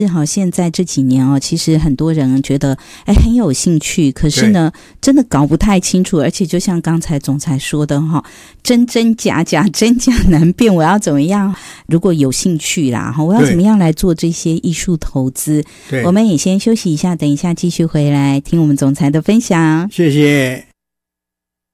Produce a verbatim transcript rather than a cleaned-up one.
好，现在这几年哦，其实很多人觉得哎很有兴趣，可是呢真的搞不太清楚，而且就像刚才总裁说的哈，真真假假，真假难辨，我要怎么样？如果有兴趣啦，我要怎么样来做这些艺术投资？我们也先休息一下，等一下继续回来听我们总裁的分享。 谢谢。